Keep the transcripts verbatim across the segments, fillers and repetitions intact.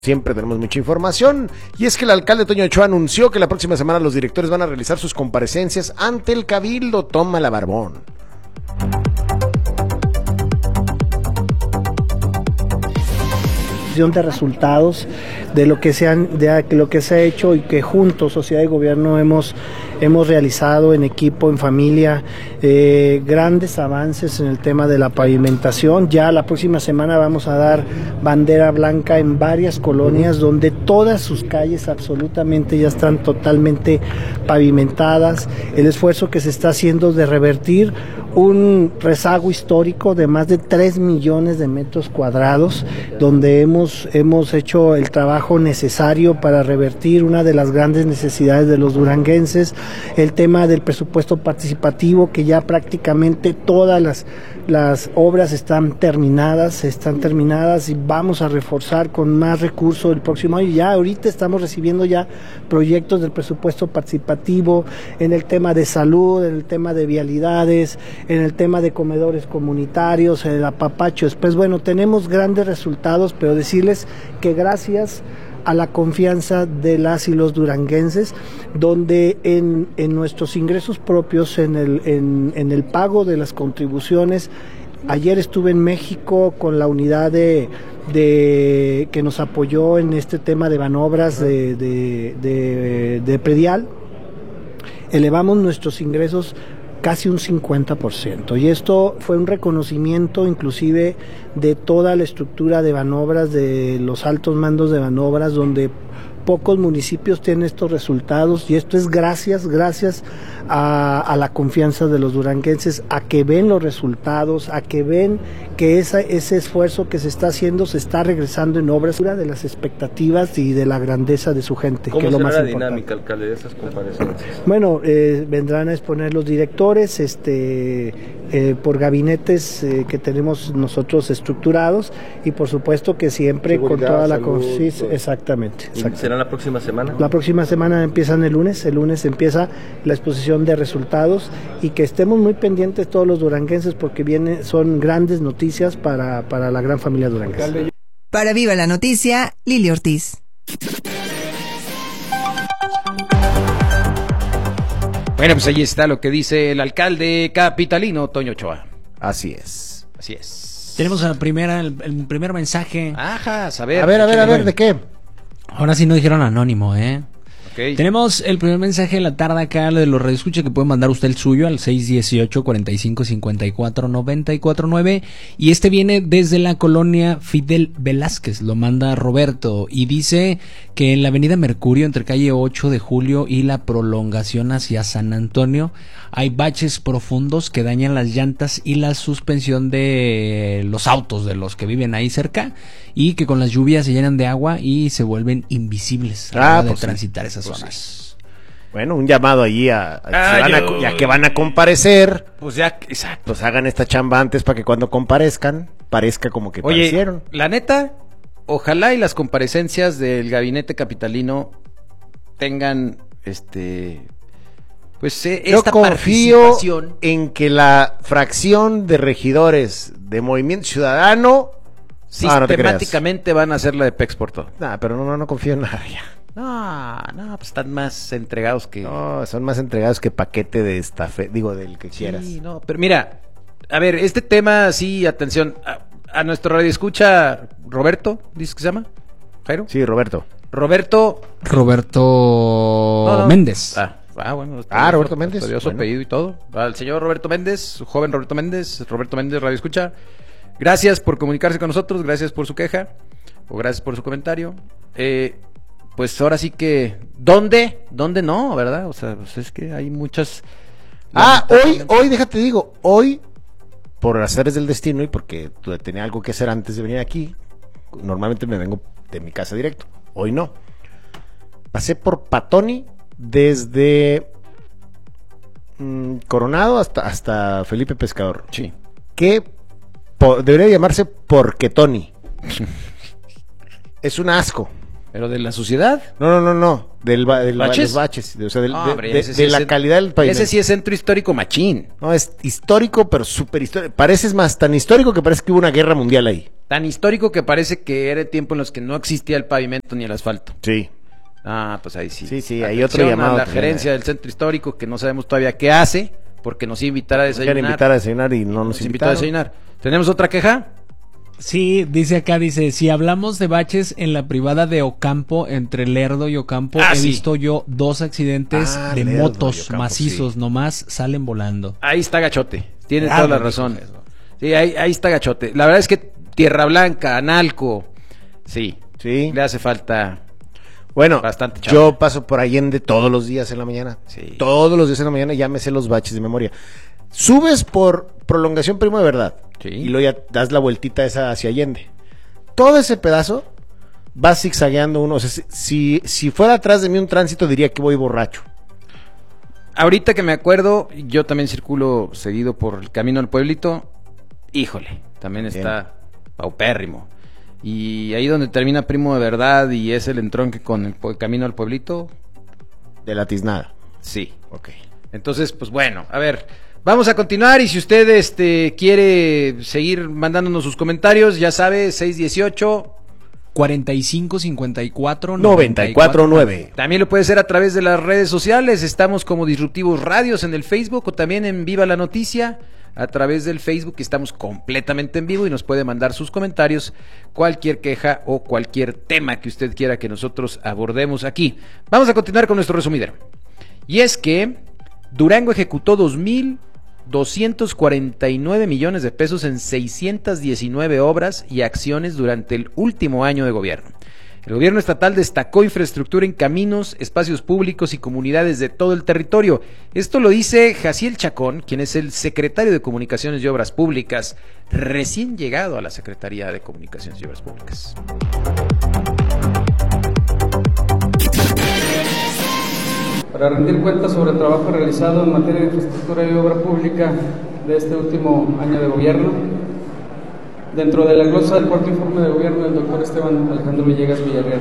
Siempre tenemos mucha información, y es que el alcalde Toño Ochoa anunció que la próxima semana los directores van a realizar sus comparecencias ante el Cabildo. Toma la barbón. De resultados de lo que se han, de lo que se ha hecho y que juntos sociedad y gobierno hemos hemos realizado en equipo, en familia, eh, grandes avances en el tema de la pavimentación. Ya la próxima semana vamos a dar bandera blanca en varias colonias donde todas sus calles absolutamente ya están totalmente pavimentadas. El esfuerzo que se está haciendo de revertir un rezago histórico de más de tres millones de metros cuadrados, donde hemos, hemos hecho el trabajo necesario para revertir una de las grandes necesidades de los duranguenses, el tema del presupuesto participativo, que ya prácticamente todas las, las obras están terminadas, están terminadas y vamos a reforzar con más recursos el próximo año. Ya ahorita estamos recibiendo ya proyectos del presupuesto participativo en el tema de salud, en el tema de vialidades, en el tema de comedores comunitarios, en el apapacho. Pues bueno, tenemos grandes resultados, pero decirles que gracias a la confianza de las y los duranguenses, donde en, en nuestros ingresos propios, en el, en, en el pago de las contribuciones, ayer estuve en México con la unidad de, de que nos apoyó en este tema de manobras de, de, de, de predial, elevamos nuestros ingresos casi un cincuenta por ciento, y esto fue un reconocimiento inclusive de toda la estructura de manobras, de los altos mandos de manobras, donde pocos municipios tienen estos resultados, y esto es gracias, gracias a, a la confianza de los duranguenses, a que ven los resultados, a que ven que esa, ese esfuerzo que se está haciendo se está regresando en obras de las expectativas y de la grandeza de su gente. ¿Cómo que es lo será más la importante. dinámica, alcalde, de esas comparecencias? Bueno, eh, vendrán a exponer los directores, este, eh, por gabinetes eh, que tenemos nosotros estructurados, y por supuesto que siempre seguridad, con toda la... salud, sí, exactamente, exactamente. ¿Será la próxima semana? La próxima semana empiezan el lunes, el lunes empieza la exposición de resultados, y que estemos muy pendientes todos los duranguenses, porque viene, son grandes noticias para, para la gran familia duranguense. Para Viva la Noticia, Lili Ortiz. Bueno, pues ahí está lo que dice el alcalde capitalino Toño Ochoa. Así es. Así es. Tenemos la primera, el, el primer mensaje. Ajá, a ver. A ver, a ver, a ver, ¿de qué? Ahora sí no dijeron anónimo, ¿eh? Okay. Tenemos el primer mensaje de la tarde acá, de los radioescuchas, que pueden mandar usted el suyo al seis dieciocho, cuarenta y cinco, cincuenta y cuatro, noventa y cuatro nueve, y este viene desde la colonia Fidel Velázquez, lo manda Roberto, y dice que en la avenida Mercurio, entre calle ocho de julio y la prolongación hacia San Antonio, hay baches profundos que dañan las llantas y la suspensión de los autos de los que viven ahí cerca, y que con las lluvias se llenan de agua y se vuelven invisibles a la Ah, hora de pues sí. transitar esas Pues zonas. sí. Bueno, un llamado allí a, a, Ah, si van yo- a ya que van a comparecer, Pues ya, exacto. pues hagan esta chamba antes para que cuando comparezcan parezca como que Oye, parecieron. la neta, ojalá y las comparecencias del gabinete capitalino tengan, este, pues eh, Yo esta confío participación. en que la fracción de regidores de Movimiento Ciudadano Ah, no te creas. Sistemáticamente van a hacer la de Pex por todo. Nah, pero no, no, no confío en nada ya. No, no, pues están más entregados que... No, son más entregados que paquete de estafe, digo, del que quieras. Sí, no, pero mira, a ver, este tema, sí, atención, a, a nuestro radio escucha Roberto, ¿dices que se llama? ¿Jairo? Sí, Roberto. Roberto... Roberto No, no. Méndez. Ah, ah, bueno. Ah, Roberto Méndez. Estudió su Bueno. apellido y todo. Al señor Roberto Méndez, su joven Roberto Méndez, Roberto Méndez, radio escucha. Gracias por comunicarse con nosotros, gracias por su queja, o gracias por su comentario. Eh, pues ahora sí que, ¿dónde? ¿Dónde no, verdad? O sea, pues es que hay muchas... Ah, hoy, hoy, déjate digo, hoy, por azares del destino y porque tenía algo que hacer antes de venir aquí, normalmente me vengo de mi casa directo, hoy no. Pasé por Patoni desde mmm, Coronado hasta, hasta Felipe Pescador. Sí. Que po- debería llamarse Porquetoni. Es un asco. ¿Pero de la suciedad? No, no, no, no. Del, ba- del ba- ¿Baches? los baches. de- o sea, del- No, de, hombre, de- ese sí de es la cen- calidad del pavimento. Ese sí es centro histórico machín. No, es histórico, pero súper histórico. Pareces más tan histórico que parece que hubo una guerra mundial ahí. Tan histórico que parece que era el tiempo en los que no existía el pavimento ni el asfalto. Sí. Ah, pues ahí sí. Sí, sí, hay Atención otro llamado a la también, gerencia eh. del centro histórico que no sabemos todavía qué hace, porque nos iba a invitar a Nos desayunar. quieren invitar a desayunar y no nos, Nos invitó a invitaron. desayunar. ¿Tenemos otra queja? Sí, dice acá, dice, si hablamos de baches en la privada de Ocampo, entre Lerdo y Ocampo, Ah, he sí. visto yo dos accidentes Ah, de Lerdo y motos Ocampo, macizos, sí. nomás salen volando. Ahí está gachote. Tiene Ah, toda la no, razón. dijo eso. Sí, ahí, ahí está gachote. La verdad es que Tierra Blanca, Analco, sí, Sí. le hace falta. Bueno, Bastante chamba. yo paso por Allende todos los días en la mañana. Sí. Todos los días en la mañana ya me sé los baches de memoria. Subes por prolongación Primo de Verdad. Sí. Y luego ya das la vueltita esa hacia Allende. Todo ese pedazo va zigzagueando uno. O sea, si, si, si fuera atrás de mí un tránsito diría que voy borracho. Ahorita que me acuerdo, yo también circulo seguido por el camino al pueblito. Híjole, también está paupérrimo. Y ahí donde termina Primo de Verdad y es el entronque con el pu- camino al pueblito, De la tiznada. sí. Ok. Entonces, pues bueno, a ver, vamos a continuar y si usted este quiere seguir mandándonos sus comentarios, ya sabe, seis dieciocho. cuarenta y cinco cincuenta y cuatro noventa y cuatro nueve. También lo puede hacer a través de las redes sociales, estamos como Disruptivos Radios en el Facebook o también en Viva la Noticia. A través del Facebook estamos completamente en vivo y nos puede mandar sus comentarios, cualquier queja o cualquier tema que usted quiera que nosotros abordemos aquí. Vamos a continuar con nuestro resumidero. Y es que Durango ejecutó dos mil doscientos cuarenta y nueve millones de pesos en seiscientas diecinueve obras y acciones durante el último año de gobierno. El gobierno estatal destacó infraestructura en caminos, espacios públicos y comunidades de todo el territorio. Esto lo dice Jaciel Chacón, quien es el secretario de Comunicaciones y Obras Públicas, recién llegado a la Secretaría de Comunicaciones y Obras Públicas. Para rendir cuentas sobre el trabajo realizado en materia de infraestructura y obra pública de este último año de gobierno, dentro de la glosa del cuarto informe de gobierno del doctor Esteban Alejandro Villegas Villarreal.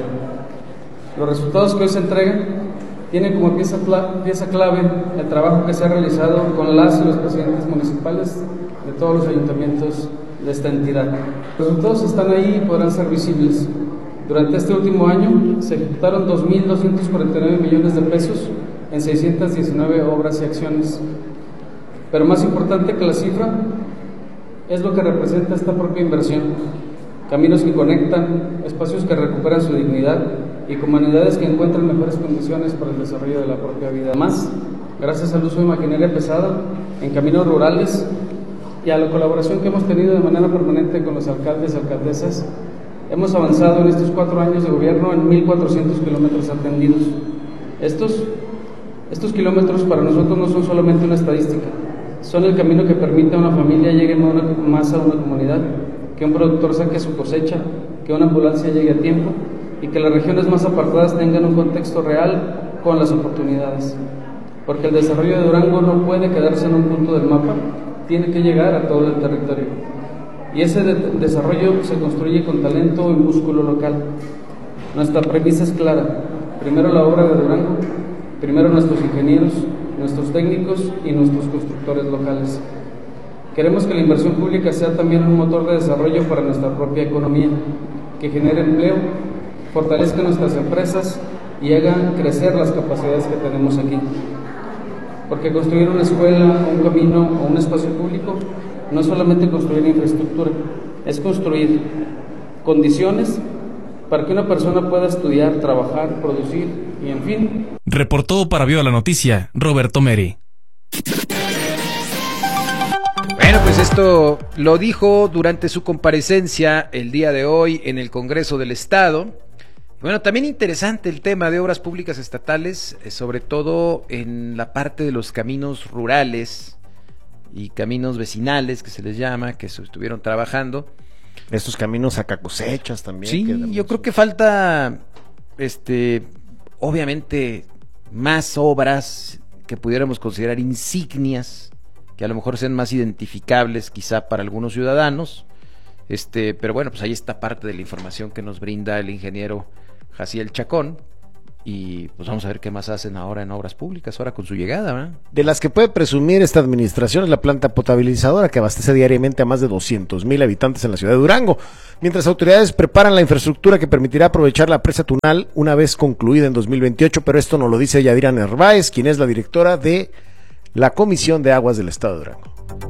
Los resultados que hoy se entregan tienen como pieza, pieza clave el trabajo que se ha realizado con las y los presidentes municipales de todos los ayuntamientos de esta entidad. Los resultados están ahí y podrán ser visibles. Durante este último año se ejecutaron dos mil doscientos cuarenta y nueve millones de pesos en seiscientas diecinueve obras y acciones. Pero más importante que la cifra es lo que representa esta propia inversión. Caminos que conectan, espacios que recuperan su dignidad y comunidades que encuentran mejores condiciones para el desarrollo de la propia vida. Además, gracias al uso de maquinaria pesada en caminos rurales y a la colaboración que hemos tenido de manera permanente con los alcaldes y alcaldesas, hemos avanzado en estos cuatro años de gobierno en mil cuatrocientos kilómetros atendidos. Estos, estos kilómetros para nosotros no son solamente una estadística, son el camino que permite a una familia llegue más a una comunidad, que un productor saque su cosecha, que una ambulancia llegue a tiempo y que las regiones más apartadas tengan un contexto real con las oportunidades. Porque el desarrollo de Durango no puede quedarse en un punto del mapa, tiene que llegar a todo el territorio. Y ese de desarrollo se construye con talento y músculo local. Nuestra premisa es clara: primero la obra de Durango, primero nuestros ingenieros, nuestros técnicos y nuestros constructores locales. Queremos que la inversión pública sea también un motor de desarrollo para nuestra propia economía, que genere empleo, fortalezca nuestras empresas y haga crecer las capacidades que tenemos aquí. Porque construir una escuela, un camino o un espacio público no es solamente construir infraestructura, es construir condiciones para que una persona pueda estudiar, trabajar, producir y, en fin. Reportó para Viva la Noticia, Roberto Meri. Bueno, pues esto lo dijo durante su comparecencia el día de hoy en el Congreso del Estado. Bueno, también interesante el tema de obras públicas estatales, eh, sobre todo en la parte de los caminos rurales y caminos vecinales, que se les llama, que se estuvieron trabajando. Estos caminos saca cosechas también. Sí, que yo creo que falta, este, obviamente, más obras que pudiéramos considerar insignias, que a lo mejor sean más identificables quizá para algunos ciudadanos. Este, pero bueno, pues ahí está parte de la información que nos brinda el ingeniero Jaciel Chacón, Y pues vamos a ver qué más hacen ahora en obras públicas, ahora con su llegada, ¿verdad? De las que puede presumir esta administración es la planta potabilizadora que abastece diariamente a más de doscientos mil habitantes en la ciudad de Durango, mientras autoridades preparan la infraestructura que permitirá aprovechar la presa Tunal una vez concluida en dos mil veintiocho, pero esto nos lo dice Yadira Narváez, quien es la directora de la Comisión de Aguas del Estado de Durango.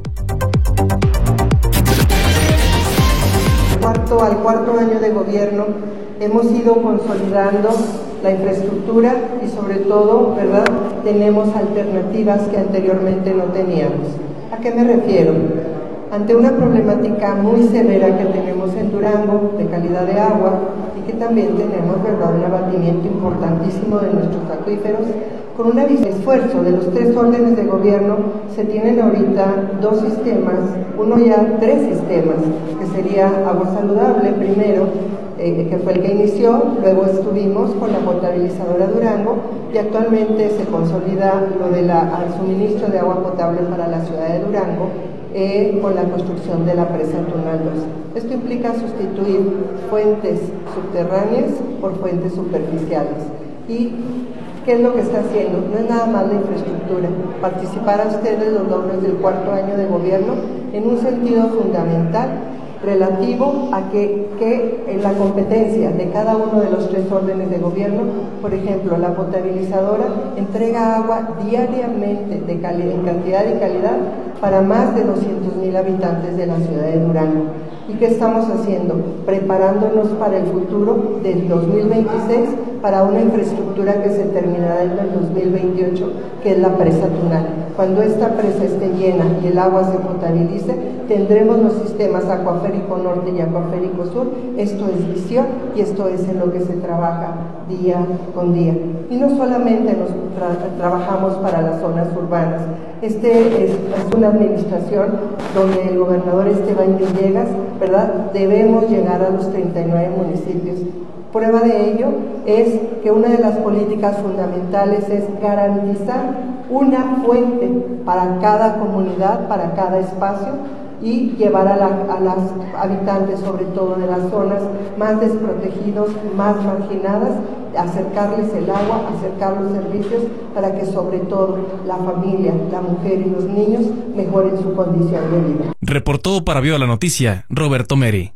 Cuarto, al cuarto año de gobierno hemos ido consolidando la infraestructura y sobre todo, ¿verdad?, tenemos alternativas que anteriormente no teníamos. ¿A qué me refiero? Ante una problemática muy severa que tenemos en Durango de calidad de agua y que también tenemos, ¿verdad?, un abatimiento importantísimo de nuestros acuíferos, con un esfuerzo de los tres órdenes de gobierno se tienen ahorita dos sistemas, uno ya tres sistemas, que sería agua saludable primero, eh, que fue el que inició, luego estuvimos con la potabilizadora Durango y actualmente se consolida lo del suministro de agua potable para la ciudad de Durango eh, con la construcción de la presa Tunal dos. Esto implica sustituir fuentes subterráneas por fuentes superficiales. ¿Y qué es lo que está haciendo? No es nada más la infraestructura. Participar a ustedes los logros del cuarto año de gobierno en un sentido fundamental relativo a que, que en la competencia de cada uno de los tres órdenes de gobierno, por ejemplo, la potabilizadora entrega agua diariamente de cali- en cantidad y calidad para más de doscientos mil habitantes de la ciudad de Durango. ¿Y qué estamos haciendo? Preparándonos para el futuro del dos mil veintiséis para una infraestructura que se terminará en el dos mil veintiocho, que es la presa Tunal. Cuando esta presa esté llena y el agua se potabilice, tendremos los sistemas Acuaférico Norte y Acuaférico Sur. Esto es visión y esto es en lo que se trabaja día con día. Y no solamente nos tra- trabajamos para las zonas urbanas. Este es, es una administración donde el gobernador Esteban Villegas, ¿verdad?, debemos llegar a los treinta y nueve municipios. Prueba de ello es que una de las políticas fundamentales es garantizar una fuente para cada comunidad, para cada espacio, y llevar a, la, a las habitantes, sobre todo de las zonas más desprotegidos, más marginadas, acercarles el agua, acercar los servicios para que sobre todo la familia, la mujer y los niños mejoren su condición de vida. Reportó para Viva la Noticia, Roberto Meri.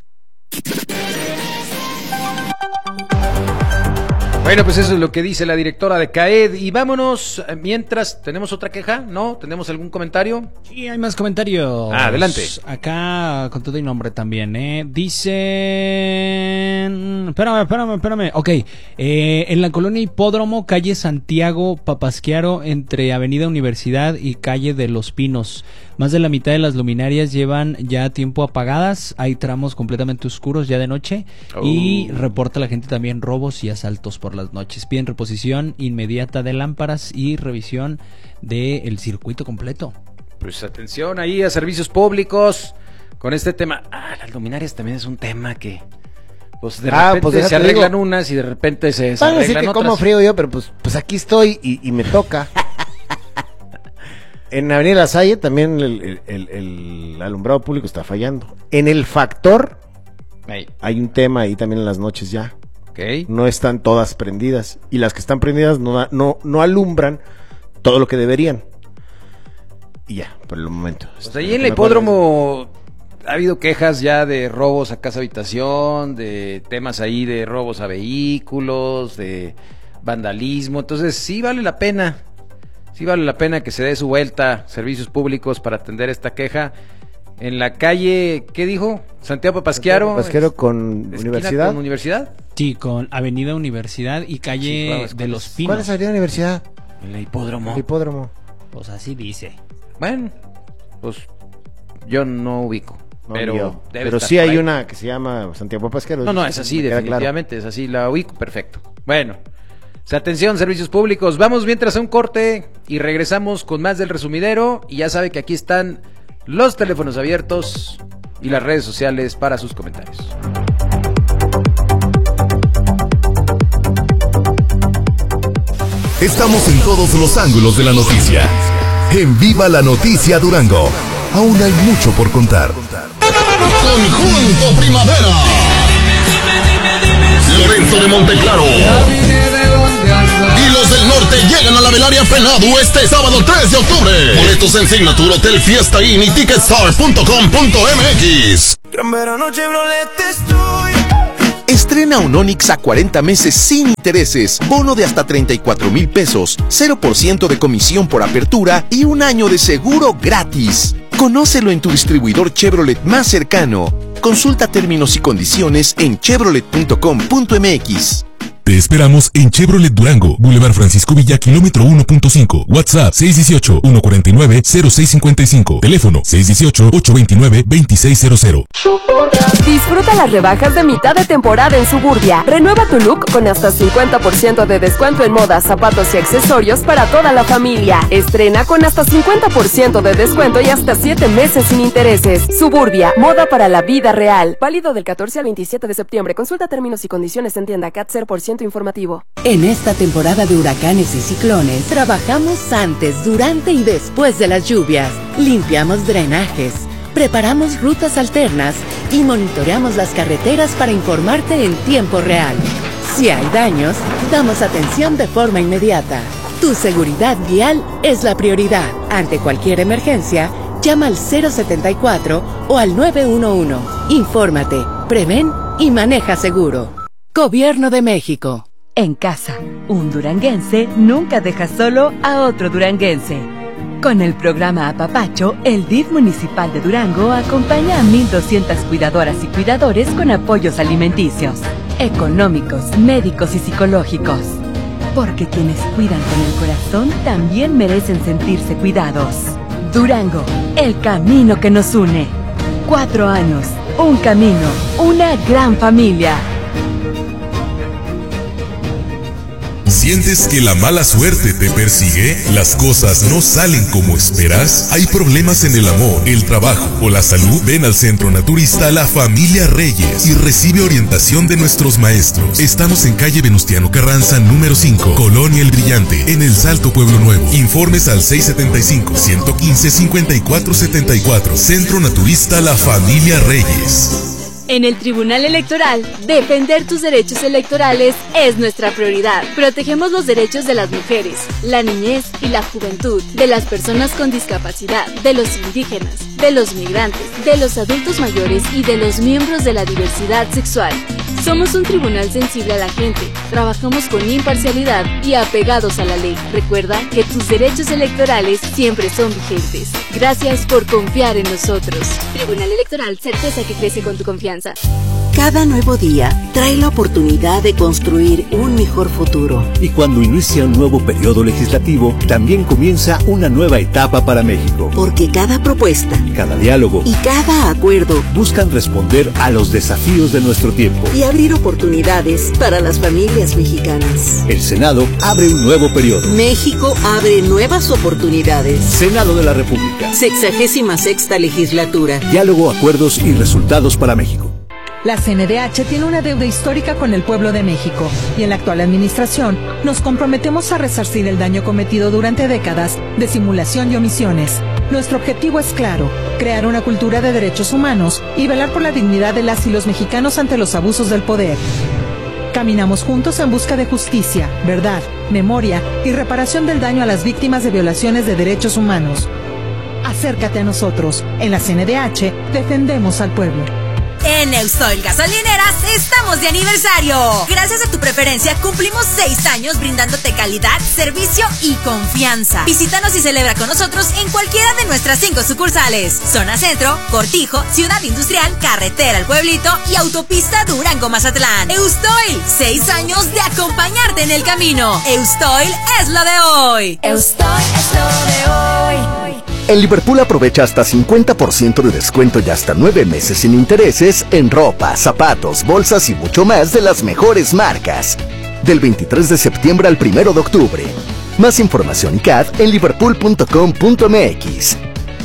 Bueno, pues eso es lo que dice la directora de CAED. Y vámonos, mientras, ¿tenemos otra queja? ¿No? ¿Tenemos algún comentario? Sí, hay más comentarios. Ah, adelante. Acá, con todo y nombre también, ¿eh? Dicen... Espérame, espérame, espérame. Ok, eh, en la colonia Hipódromo, calle Santiago Papasquiaro, entre Avenida Universidad y calle de Los Pinos. Más de la mitad de las luminarias llevan ya tiempo apagadas. Hay tramos completamente oscuros ya de noche. Oh. Y reporta la gente también robos y asaltos por las noches. Piden reposición inmediata de lámparas y revisión del circuito completo. Pues atención ahí a servicios públicos con este tema. Ah, las luminarias también es un tema que... Pues de ah, repente pues se arreglan digo, unas y de repente se, se van a decir arreglan que otras. como frío yo, pero pues, pues aquí estoy y, y me toca. En Avenida La Salle también el, el, el, el alumbrado público está fallando. En el Factor hey. hay un tema ahí también en las noches ya. Okay. No están todas prendidas y las que están prendidas no, no, no alumbran todo lo que deberían. Y ya, por el momento. Pues ahí en el hipódromo ha habido quejas ya de robos a casa habitación, de temas ahí de robos a vehículos, de vandalismo. Entonces sí vale la pena, sí vale la pena que se dé su vuelta servicios públicos para atender esta queja. En la calle, ¿qué dijo? Santiago Papasquiaro. Papasquiaro con Universidad. ¿Con Universidad? Sí, con Avenida Universidad y calle sí, claro, de Los Pinos. ¿Cuál es Avenida Universidad? El hipódromo. El hipódromo. Pues así dice. Bueno, pues yo no ubico. No, pero pero sí hay ahí. Una que se llama Santiago Papasquiaro. No, no, es así, definitivamente, claro. Es así, la ubico, perfecto. Bueno, atención, servicios públicos. Vamos mientras a un corte y regresamos con más del resumidero. Y ya sabe que aquí están los teléfonos abiertos y las redes sociales para sus comentarios. Estamos en todos los ángulos de la noticia. En Viva la Noticia Durango. Aún hay mucho por contar. Conjunto Primavera. Lorenzo de Monteclaro. Y los del norte llegan a la Velaria Fenadu este sábado tres de octubre. Boletos en Signature Hotel Fiesta Inn y ticketstar punto com punto m x. Gran verano Chevrolet estoy. Estrena un Onix a cuarenta meses sin intereses, bono de hasta treinta y cuatro mil pesos, cero por ciento de comisión por apertura y un año de seguro gratis. Conócelo en tu distribuidor Chevrolet más cercano. Consulta términos y condiciones en chevrolet punto com punto m x. Te esperamos en Chevrolet Durango, Boulevard Francisco Villa, kilómetro uno punto cinco. WhatsApp seis uno ocho, uno cuatro nueve, cero seis cinco cinco. Teléfono seis uno ocho, ocho dos nueve, dos seis cero cero. Disfruta las rebajas de mitad de temporada en Suburbia. Renueva tu look con hasta cincuenta por ciento de descuento en moda, zapatos y accesorios para toda la familia. Estrena con hasta cincuenta por ciento de descuento y hasta siete meses sin intereses. Suburbia, moda para la vida real. Válido del catorce al veintisiete de septiembre. Consulta términos y condiciones en tienda. C A T cero por ciento informativo. En esta temporada de huracanes y ciclones, trabajamos antes, durante y después de las lluvias. Limpiamos drenajes, preparamos rutas alternas y monitoreamos las carreteras para informarte en tiempo real. Si hay daños, damos atención de forma inmediata. Tu seguridad vial es la prioridad. Ante cualquier emergencia, llama al cero setenta y cuatro o al nueve uno uno. Infórmate, prevén y maneja seguro. Gobierno de México. En casa, un duranguense nunca deja solo a otro duranguense. Con el programa Apapacho, el D I F municipal de Durango acompaña a mil doscientas cuidadoras y cuidadores con apoyos alimenticios, económicos, médicos y psicológicos. Porque quienes cuidan con el corazón también merecen sentirse cuidados. Durango, el camino que nos une. Cuatro años, un camino, una gran familia. ¿Sientes que la mala suerte te persigue? ¿Las cosas no salen como esperas? ¿Hay problemas en el amor, el trabajo o la salud? Ven al Centro Naturista La Familia Reyes y recibe orientación de nuestros maestros. Estamos en calle Venustiano Carranza, número cinco, Colonia El Brillante, en el Salto Pueblo Nuevo. Informes al seis setenta y cinco, ciento quince, cincuenta y cuatro setenta y cuatro. Centro Naturista La Familia Reyes. En el Tribunal Electoral, defender tus derechos electorales es nuestra prioridad. Protegemos los derechos de las mujeres, la niñez y la juventud, de las personas con discapacidad, de los indígenas, de los migrantes, de los adultos mayores y de los miembros de la diversidad sexual. Somos un tribunal sensible a la gente, trabajamos con imparcialidad y apegados a la ley. Recuerda que tus derechos electorales siempre son vigentes. Gracias por confiar en nosotros. Tribunal Electoral, certeza que crece con tu confianza. Cada nuevo día trae la oportunidad de construir un mejor futuro. Y cuando inicia un nuevo periodo legislativo, también comienza una nueva etapa para México. Porque cada propuesta, cada diálogo y cada acuerdo buscan responder a los desafíos de nuestro tiempo y abrir oportunidades para las familias mexicanas. El Senado abre un nuevo periodo. México abre nuevas oportunidades. Senado de la República. Sexagésima sexta legislatura. Diálogo, acuerdos y resultados para México. La C N D H tiene una deuda histórica con el pueblo de México y en la actual administración nos comprometemos a resarcir el daño cometido durante décadas de simulación y omisiones. Nuestro objetivo es claro, crear una cultura de derechos humanos y velar por la dignidad de las y los mexicanos ante los abusos del poder. Caminamos juntos en busca de justicia, verdad, memoria y reparación del daño a las víctimas de violaciones de derechos humanos. Acércate a nosotros. En la C N D H defendemos al pueblo. En Eustoil Gasolineras estamos de aniversario. Gracias a tu preferencia cumplimos seis años brindándote calidad, servicio y confianza. Visítanos y celebra con nosotros en cualquiera de nuestras cinco sucursales. Zona Centro, Cortijo, Ciudad Industrial, Carretera El Pueblito y Autopista Durango-Mazatlán. Eustoil, seis años de acompañarte en el camino. Eustoil es lo de hoy. Eustoil es lo de hoy. En Liverpool aprovecha hasta cincuenta por ciento de descuento y hasta nueve meses sin intereses en ropa, zapatos, bolsas y mucho más de las mejores marcas. Del veintitrés de septiembre al primero de octubre. Más información y C A D en liverpool punto com punto m x.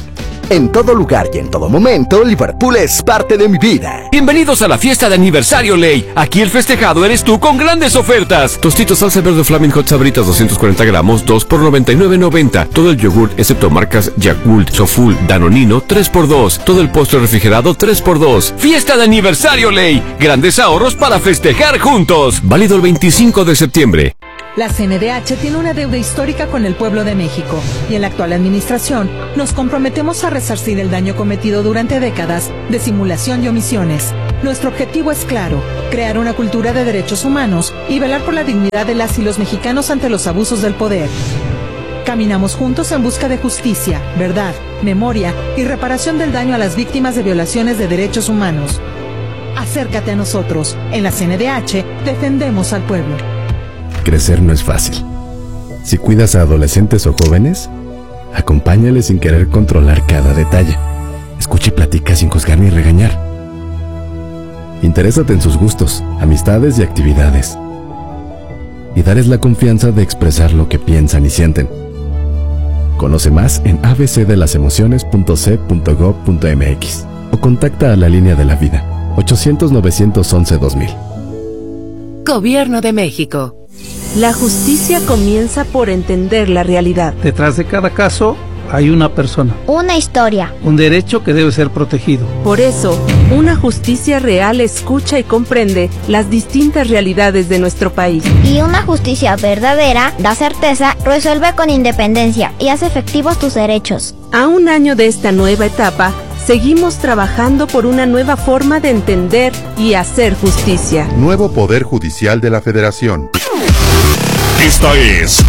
En todo lugar y en todo momento, Liverpool es parte de mi vida. Bienvenidos a la fiesta de aniversario Ley. Aquí el festejado eres tú con grandes ofertas. Tostitos salsa verde Flaming Hot Sabritas doscientos cuarenta gramos, dos por noventa y nueve noventa. Todo el yogur, excepto marcas Yakult, Soful, Danonino, tres por dos. Todo el postre refrigerado, tres por dos. Fiesta de aniversario Ley. Grandes ahorros para festejar juntos. Válido el veinticinco de septiembre. La C N D H tiene una deuda histórica con el pueblo de México y en la actual administración nos comprometemos a resarcir el daño cometido durante décadas de simulación y omisiones. Nuestro objetivo es claro, crear una cultura de derechos humanos y velar por la dignidad de las y los mexicanos ante los abusos del poder. Caminamos juntos en busca de justicia, verdad, memoria y reparación del daño a las víctimas de violaciones de derechos humanos. Acércate a nosotros. En la C N D H defendemos al pueblo. Crecer no es fácil. Si cuidas a adolescentes o jóvenes, acompáñales sin querer controlar cada detalle. Escucha y platica sin juzgar ni regañar. Interésate en sus gustos, amistades y actividades. Y darles la confianza de expresar lo que piensan y sienten. Conoce más en a b c de las emociones punto c punto gob punto m x o contacta a la línea de la vida ochocientos, novecientos once, dos mil. Gobierno de México. La justicia comienza por entender la realidad. Detrás de cada caso hay una persona. Una historia. Un derecho que debe ser protegido. Por eso, una justicia real escucha y comprende las distintas realidades de nuestro país. Y una justicia verdadera da certeza, resuelve con independencia y hace efectivos tus derechos. A un año de esta nueva etapa, seguimos trabajando por una nueva forma de entender y hacer justicia. Nuevo Poder Judicial de la Federación. Esta es...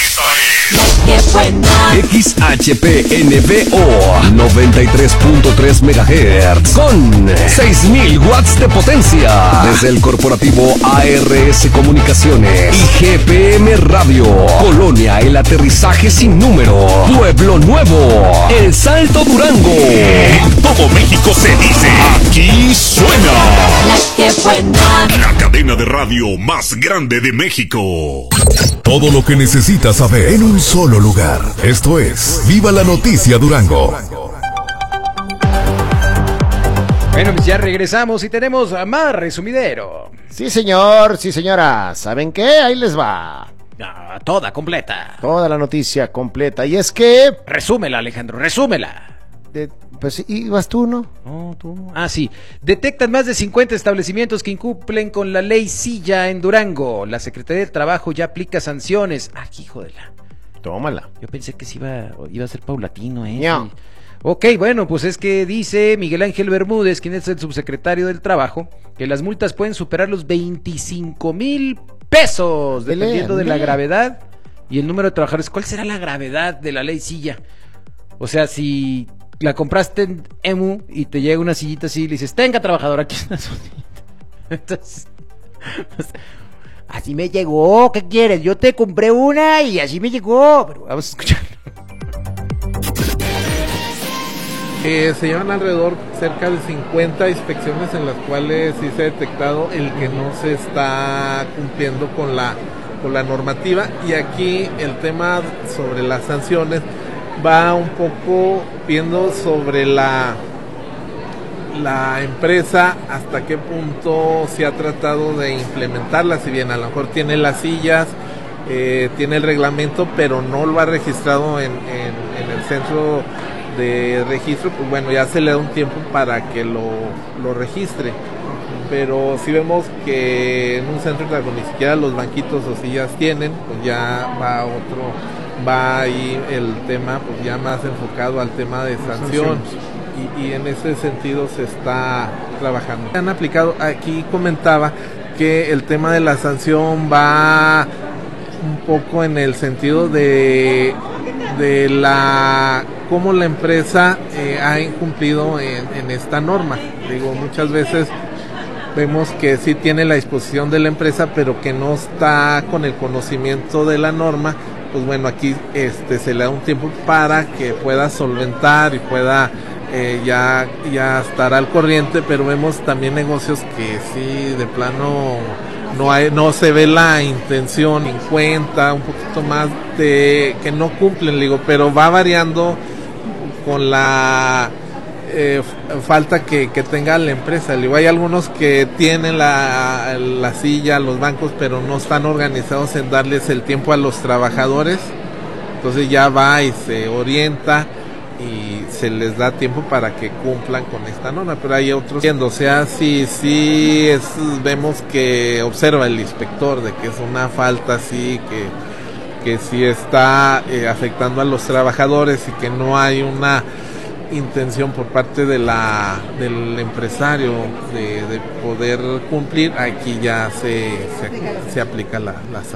X H P N B O noventa y tres punto tres megahertz con seis mil watts de potencia desde el corporativo A R S Comunicaciones y G P M Radio. Colonia, el aterrizaje sin número. Pueblo Nuevo, El Salto, Durango. En todo México se dice, aquí suena la cadena de radio más grande de México. Todo lo que necesitas saber en un solo lugar. Esto es Viva la Noticia Durango. Bueno, pues ya regresamos y tenemos a más resumidero. Sí, señor, sí, señora. ¿Saben qué? Ahí les va. Ah, toda completa. Toda la noticia completa. Y es que... Resúmela, Alejandro, resúmela. De, pues ibas tú, ¿no? No, tú no. Ah, sí. Detectan más de cincuenta establecimientos que incumplen con la ley Silla en Durango. La Secretaría del Trabajo ya aplica sanciones. Ah, hijo de la... Tómala. Yo pensé que se iba, iba a ser paulatino, ¿eh? No. Ok, bueno, pues es que dice Miguel Ángel Bermúdez, quien es el subsecretario del Trabajo, que las multas pueden superar los veinticinco mil pesos, dependiendo de la gravedad y el número de trabajadores. ¿Cuál será la gravedad de la ley Silla? O sea, si la compraste en Emu y te llega una sillita así y le dices, tenga, trabajador, aquí está su sillita. Entonces, pues, así me llegó, ¿qué quieres? Yo te compré una y así me llegó. Pero vamos a escucharlo. Eh, se llevan alrededor cerca de cincuenta inspecciones en las cuales sí se ha detectado el que no se está cumpliendo con la, con la normativa, y aquí el tema sobre las sanciones va un poco viendo sobre la la empresa hasta qué punto se ha tratado de implementarla. Si bien a lo mejor tiene las sillas, eh, tiene el reglamento, pero no lo ha registrado en, en, en el centro de registro, pues bueno, ya se le da un tiempo para que lo, lo registre. Pero si vemos que en un centro que ni siquiera los banquitos o sillas tienen, pues ya va otro, va ahí el tema pues ya más enfocado al tema de sanción. Y, y en ese sentido se está trabajando. Han aplicado, aquí comentaba que el tema de la sanción va un poco en el sentido de, de la cómo la empresa eh, ha incumplido en, en esta norma. Digo, muchas veces vemos que sí tiene la disposición de la empresa, pero que no está con el conocimiento de la norma. Pues bueno, aquí este se le da un tiempo para que pueda solventar y pueda eh, ya, ya estar al corriente, pero vemos también negocios que sí, de plano no hay, no se ve la intención en cuenta, un poquito más de que no cumplen, digo, pero va variando con la eh, falta que, que tenga la empresa. Digo, hay algunos que tienen la, la silla, los bancos, pero no están organizados en darles el tiempo a los trabajadores. Entonces ya va y se orienta y se les da tiempo para que cumplan con esta norma, pero hay otros, o sea, sí, sí es, vemos que observa el inspector de que es una falta, sí, que, que sí está eh, afectando a los trabajadores y que no hay una intención por parte de la del empresario de, de poder cumplir, aquí ya se, se, se aplica la, la